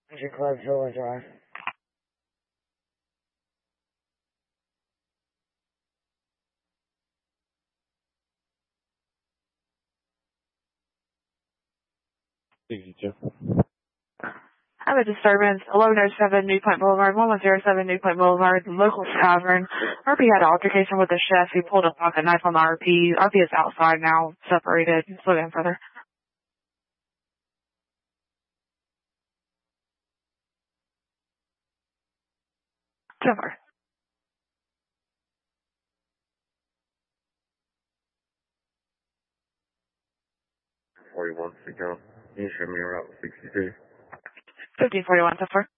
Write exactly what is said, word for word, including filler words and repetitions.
Country Club, Villa Drive. sixty-two. I have a disturbance, eleven oh seven New Point Boulevard, eleven oh seven New Point Boulevard, local tavern. R P had an altercation with the chef. He pulled a pocket knife on the R P. R P is outside now, separated. Slow down further. Over. forty-one, Seagull. You show me around sixty-two. fifteen forty-one, so far.